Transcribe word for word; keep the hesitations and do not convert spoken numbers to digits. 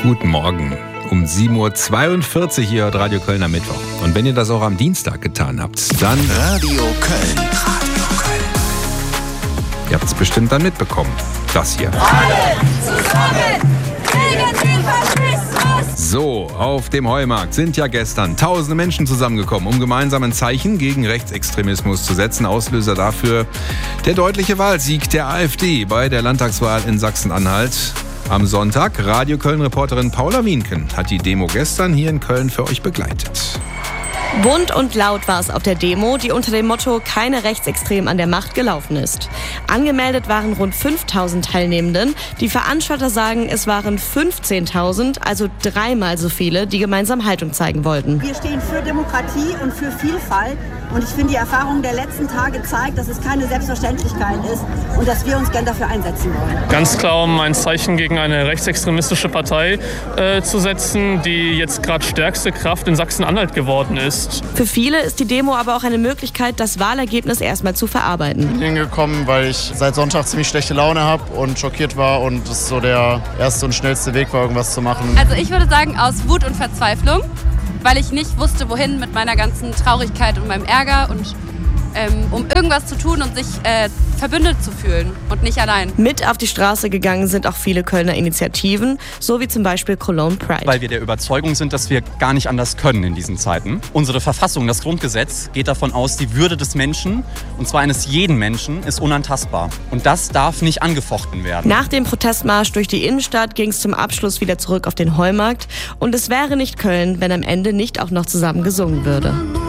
Guten Morgen. Um sieben Uhr zweiundvierzig hier hört Radio Köln am Mittwoch. Und wenn ihr das auch am Dienstag getan habt, dann... Radio Köln. Radio Köln. Ihr habt es bestimmt dann mitbekommen. Das hier. Alle zusammen gegen den Faschismus! So, auf dem Heumarkt sind ja gestern tausende Menschen zusammengekommen, um gemeinsam ein Zeichen gegen Rechtsextremismus zu setzen. Auslöser dafür der deutliche Wahlsieg der AfD bei der Landtagswahl in Sachsen-Anhalt. Am Sonntag, Radio Köln-Reporterin Paula Wienken hat die Demo gestern hier in Köln für euch begleitet. Bunt und laut war es auf der Demo, die unter dem Motto "Keine Rechtsextremen an der Macht" gelaufen ist. Angemeldet waren rund fünftausend Teilnehmenden. Die Veranstalter sagen, es waren fünfzehntausend, also dreimal so viele, die gemeinsam Haltung zeigen wollten. Wir stehen für Demokratie und für Vielfalt. Und ich finde, die Erfahrung der letzten Tage zeigt, dass es keine Selbstverständlichkeit ist und dass wir uns gern dafür einsetzen wollen. Ganz klar, um ein Zeichen gegen eine rechtsextremistische Partei äh, zu setzen, die jetzt gerade stärkste Kraft in Sachsen-Anhalt geworden ist. Für viele ist die Demo aber auch eine Möglichkeit, das Wahlergebnis erstmal zu verarbeiten. Ich bin hingekommen, weil ich seit Sonntag ziemlich schlechte Laune habe und schockiert war und es so der erste und schnellste Weg war, irgendwas zu machen. Also ich würde sagen, aus Wut und Verzweiflung, weil ich nicht wusste, wohin mit meiner ganzen Traurigkeit und meinem Ärger und ähm, um irgendwas zu tun und sich äh, verbündet zu fühlen und nicht allein. Mit auf die Straße gegangen sind auch viele Kölner Initiativen, so wie zum Beispiel Cologne Pride. Weil wir der Überzeugung sind, dass wir gar nicht anders können in diesen Zeiten. Unsere Verfassung, das Grundgesetz, geht davon aus, die Würde des Menschen, und zwar eines jeden Menschen, ist unantastbar. Und das darf nicht angefochten werden. Nach dem Protestmarsch durch die Innenstadt ging es zum Abschluss wieder zurück auf den Heumarkt. Und es wäre nicht Köln, wenn am Ende nicht auch noch zusammen gesungen würde.